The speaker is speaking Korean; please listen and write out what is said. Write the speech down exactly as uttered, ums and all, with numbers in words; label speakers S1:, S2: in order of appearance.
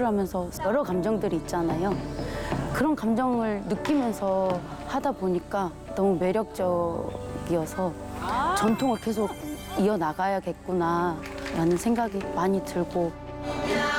S1: 연주를 하면서 여러 감정들이 있잖아요. 그런 감정을 느끼면서 하다 보니까 너무 매력적이어서 전통을 계속 이어나가야겠구나라는 생각이 많이 들고